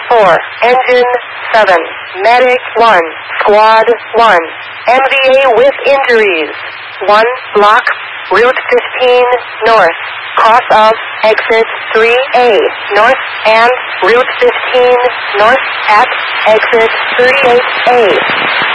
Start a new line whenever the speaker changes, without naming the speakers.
4, Engine 7, Medic 1, Squad 1, MVA with injuries. 1, block, Route 15 north, cross of exit 3A north and Route 15 north at exit 38A.